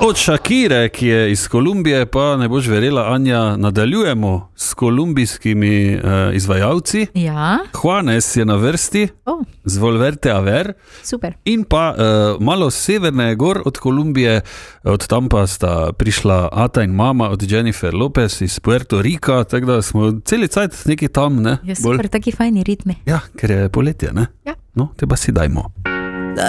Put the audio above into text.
Od Shakire, ki je iz Kolumbije, pa ne boš verjela, Anja, nadaljujemo s kolumbijskimi izvajalci. Ja. Juanes je na vrsti, z Volverte a ver. Super. In pa malo severne gor od Kolumbije, od tam pa sta prišla ata in mama od Jennifer Lopez iz Puerto Rika, tako da smo celi cajt neki tam, ne? Ja, super, taki fajni ritmi. Ja, ker je poletje, ne? Ja. No, te pa si dajmo.